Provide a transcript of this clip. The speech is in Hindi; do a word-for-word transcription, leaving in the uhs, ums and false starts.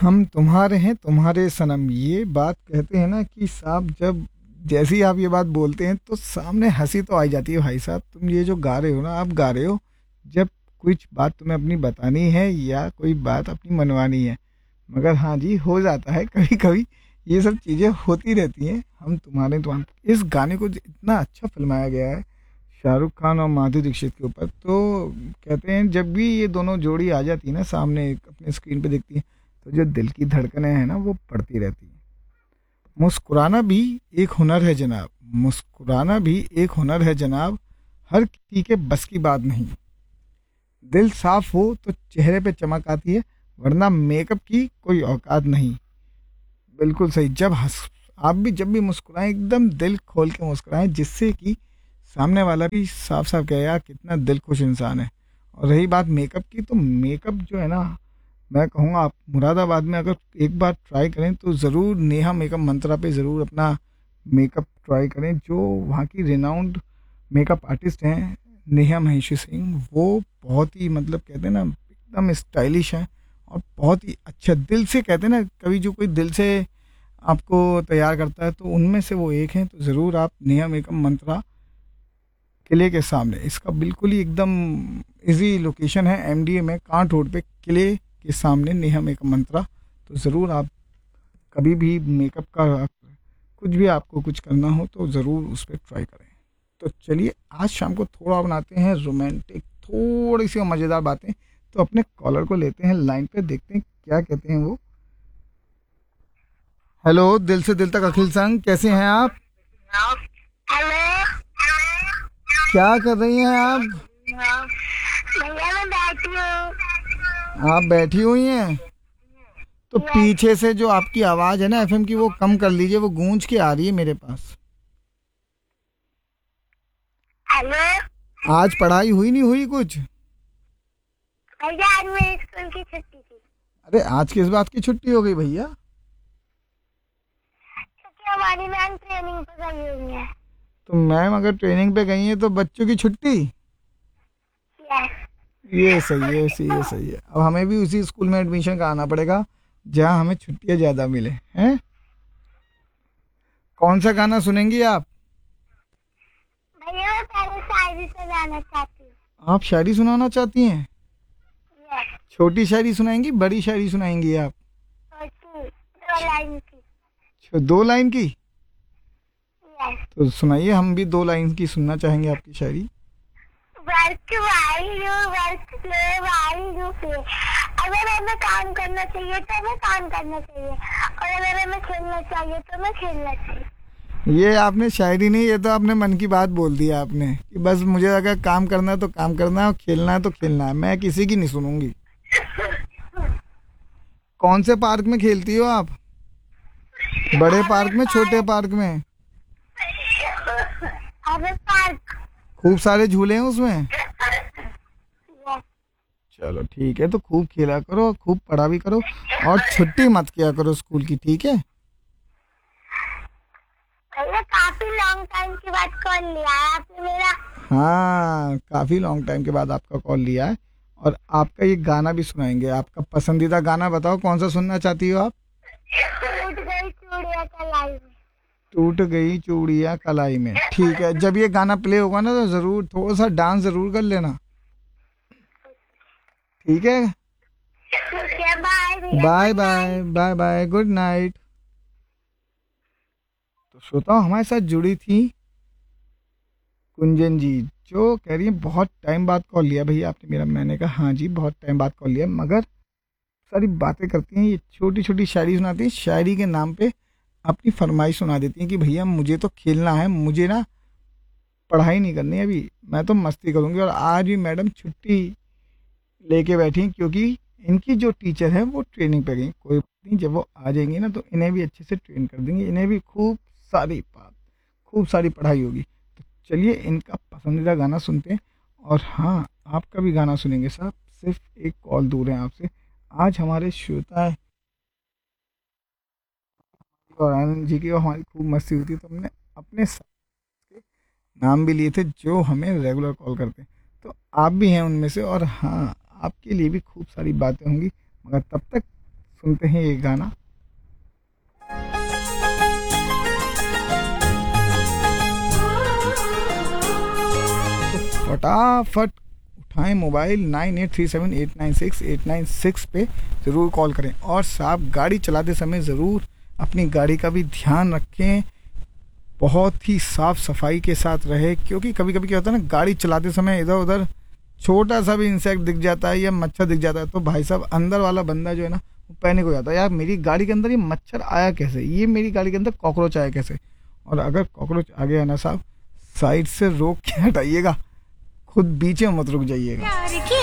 हम तुम्हारे हैं तुम्हारे सनम, ये बात कहते हैं ना कि साहब, जब जैसे ही आप ये बात बोलते हैं तो सामने हंसी तो आ ही जाती है। भाई साहब, तुम ये जो गा रहे हो ना, आप गा रहे हो जब कुछ बात तुम्हें अपनी बतानी है या कोई बात अपनी मनवानी है। मगर हाँ जी, हो जाता है कभी कभी, ये सब चीज़ें होती रहती हैं। हम तुम्हारे तुम्हारे इस गाने को इतना अच्छा फिल्माया गया है शाहरुख खान और माधुरी दीक्षित के ऊपर। तो कहते हैं जब भी ये दोनों जोड़ी आ जाती है ना सामने, अपने स्क्रीन पे दिखती है, तो जो दिल की धड़कनें हैं ना वो बढ़ती रहती हैं। मुस्कुराना भी एक हुनर है जनाब, मुस्कुराना भी एक हुनर है जनाब, हर किसी के बस की बात नहीं। दिल साफ हो तो चेहरे पे चमक आती है, वरना मेकअप की कोई औकात नहीं। बिल्कुल सही। जब हंस आप भी जब भी मुस्कुराएं, एकदम दिल खोल के मुस्कुराएं, जिससे कि सामने वाला भी साफ साफ कहे यार कितना दिल खुश इंसान है। और रही बात मेकअप की, तो मेकअप जो है ना, मैं कहूँगा आप मुरादाबाद में अगर एक बार ट्राई करें तो ज़रूर नेहा मेकअप मंत्रा पे ज़रूर अपना मेकअप ट्राई करें। जो वहाँ की रिनाउंड मेकअप आर्टिस्ट हैं नेहा महेशी सिंह, वो बहुत ही मतलब कहते हैं ना एकदम स्टाइलिश हैं और बहुत ही अच्छा दिल से कहते हैं ना, कभी जो कोई दिल से आपको तैयार करता है तो उनमें से वो एक हैं। तो ज़रूर आप नेहा मेकअप मंत्रा किले के सामने, इसका बिल्कुल ही एकदम इजी लोकेशन है एमडीए में, कांट रोड पे किले के सामने नेहा मेकअप मंत्रा। तो ज़रूर आप कभी भी मेकअप का कुछ भी आपको कुछ करना हो तो ज़रूर उस पर ट्राई करें। तो चलिए आज शाम को थोड़ा बनाते हैं रोमांटिक, थोड़ी सी मज़ेदार बातें। तो अपने कॉलर को लेते हैं लाइन पे, देखते हैं क्या कहते हैं वो। हेलो, दिल से दिल तक अखिल संग, कैसे हैं आप? हेलो क्या कर रही हैं आप? भैया, मैं बैठी हूँ। आप बैठी हुई हैं? तो पीछे से जो आपकी आवाज़ है ना एफएम की, वो कम कर लीजिए, वो गूंज के आ रही है मेरे पास। हेलो आज पढ़ाई हुई नहीं हुई कुछ? भैया, आज मेरे स्कूल की छुट्टी थी। अरे आज किस बात की छुट्टी हो गई भैया? क्योंकि हमारी मैम ट्रेनिंग पर गई हुई है। तो मैम अगर ट्रेनिंग पे गई हैं तो बच्चों की छुट्टी? यस। ये सही है, सही है, सही है। अब हमें भी उसी स्कूल में एडमिशन कराना पड़ेगा जहाँ हमें छुट्टियाँ ज़्यादा मिले हैं। कौन सा गाना सुनेंगी आप? भैया, मैं पहले शायरी से जाना चाहती हूँ। आप शायरी सुनाना चाहती हैं? यस। छोटी शायरी सुनाएंगी, बड़ी शायरी सुनाएंगी आप? छोटी, दो लाइन की। छो- दो लाइन की? यस। तो सुनाइए, हम भी दो लाइन की सुनना चाहेंगे आपकी शायरी। Work why you work play why you play. अगर हमें काम करना चाहिए तो हमें काम करना चाहिए, और अगर हमें खेलना चाहिए तो हमें खेलना चाहिए। ये आपने शायरी नहीं, ये तो आपने मन की बात बोल दी आपने कि बस मुझे अगर काम करना है तो काम करना है और खेलना है तो खेलना है, मैं किसी की नहीं सुनूंगी। कौन से पार्क में खेलती हो आप? बड़े पार्क में, छोटे पार्क में? हमें पार्क। खूब सारे झूले हैं उसमें? यस। चलो ठीक है, तो खूब खेला करो, खूब पढ़ा भी करो और छुट्टी मत किया करो स्कूल की, ठीक है? भैया, काफी लॉन्ग टाइम के बाद कॉल लिया है आपने मेरा। हाँ, काफ़ी लॉन्ग टाइम के बाद आपका कॉल लिया है और आपका ये गाना भी सुनाएंगे। आपका पसंदीदा गाना बताओ, कौन सा सुनना चाहती हो आप? टूट गई चूड़िया कलाई में। टूट गई चूड़ियाँ कलाई में, ठीक है। जब ये गाना प्ले होगा ना तो ज़रूर थोड़ा सा डांस ज़रूर कर लेना, ठीक है? ठीक है, बाय भैया। Bye bye bye bye, good night. तो श्रोताओ, हमारे साथ जुड़ी थी कुंजन जी, जो कह रही है बहुत टाइम बाद कॉल लिया भैया आपने मेरा। मैंने कहा हाँ जी, बहुत टाइम बाद कॉल लिया, मगर सारी बातें करती हैं, ये छोटी छोटी शायरी सुनाती हैं, शायरी के नाम पे अपनी फरमाइश सुना देती हैं कि भैया मुझे तो खेलना है, मुझे ना पढ़ाई नहीं करनी है अभी, मैं तो मस्ती करूँगी। और आज भी मैडम छुट्टी लेके बैठी हैं क्योंकि इनकी जो टीचर है वो ट्रेनिंग पे गई। कोई बात नहीं, जब वो आ जाएंगी ना तो इन्हें भी अच्छे से ट्रेन कर देंगे, इन्हें भी खूब सारी बात, खूब सारी पढ़ाई होगी। तो चलिए इनका पसंदीदा गाना सुनते हैं। और हाँ, आपका भी गाना सुनेंगे साहब, सिर्फ एक कॉल दूर है आपसे। आज हमारे श्रोता है और आनंद जी की और हमारी खूब मस्ती हुई थी, तो हमने अपने साथ के नाम भी लिए थे जो हमें रेगुलर कॉल करते हैं। तो आप भी हैं उनमें से, और हाँ, आपके लिए भी खूब सारी बातें होंगी। मगर तब तक सुनते हैं ये गाना। तो फटाफट उठाएं mobile nine eight three seven eight nine six eight nine six पे ज़रूर कॉल करें। और साहब गाड़ी चलाते समय ज़रूर अपनी गाड़ी का भी ध्यान रखें, बहुत ही साफ सफाई के साथ रहे, क्योंकि कभी कभी क्या होता है ना, गाड़ी चलाते समय इधर उधर छोटा सा भी इंसेक्ट दिख जाता है या मच्छर दिख जाता है तो भाई साहब अंदर वाला बंदा जो है ना वो पैनिक हो जाता है, यार मेरी गाड़ी के अंदर ये मच्छर आया कैसे, ये मेरी गाड़ी के अंदर कॉकरोच आया कैसे। और अगर कॉकरोच आ गया ना साहब, साइड से रोक के हटाइएगा, खुद बीच में मत रुक जाइएगा।